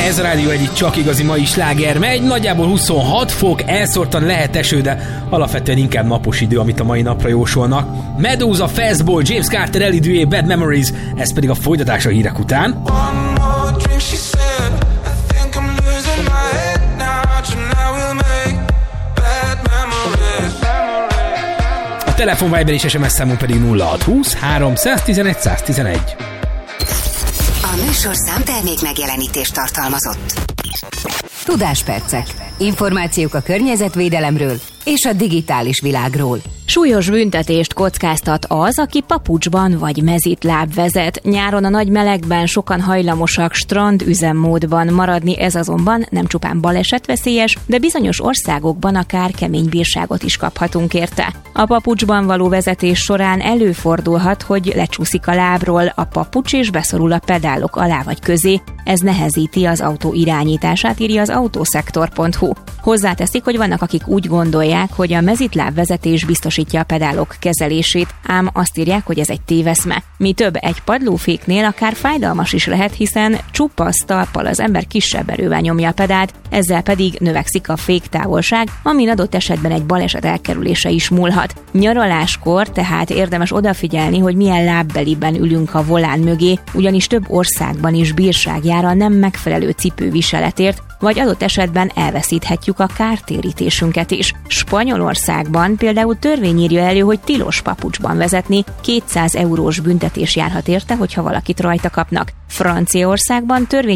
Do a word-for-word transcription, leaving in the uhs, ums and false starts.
Ez a Rádió egyik csak igazi mai sláger megy, nagyjából huszonhat fok, elszórtan lehet eső, de alapvetően inkább napos idő, amit a mai napra jósolnak. Medusa, Fastball, James Carter elidőjé, Bad Memories, ez pedig a folytatás a hírek után. A telefon, Viber és es em es számunk pedig nulla hat húsz három tizenegy száz tizenegy. A műsorszám termék megjelenítést tartalmazott. Tudáspercek. Információk a környezetvédelemről és a digitális világról. Súlyos büntetést kockáztat az, aki papucsban vagy mezitláb vezet. Nyáron a nagy melegben sokan hajlamosak strand üzemmódban maradni, ez azonban nem csupán balesetveszélyes, de bizonyos országokban akár kemény bírságot is kaphatunk érte. A papucsban való vezetés során előfordulhat, hogy lecsúszik a lábról a papucs és beszorul a pedálok alá vagy közé. Ez nehezíti az autó irányítását, írja az autószektor pont hu. Hozzáteszik, hogy vannak, akik úgy gondolják, hogy a mezitláb vezetés biztosítja a pedálok kezelését, ám azt írják, hogy ez egy téveszme. Mi több, egy padlóféknél akár fájdalmas is lehet, hiszen csupasz talppal az ember kisebb erővel nyomja a pedált, ezzel pedig növekszik a féktávolság, amin adott esetben egy baleset elkerülése is múlhat. Nyaraláskor tehát érdemes odafigyelni, hogy milyen lábbeliben ülünk a volán mögé, ugyanis több országban is bírság jár a nem megfelelő cipőviseletért, vagy adott esetben elveszíthetjük a kártérítésünket is. Spanyolországban például törvény írja elő, hogy tilos papucsban vezetni, kétszáz eurós büntetés járhat érte, hogyha valakit rajta kapnak. Franciaországban törvény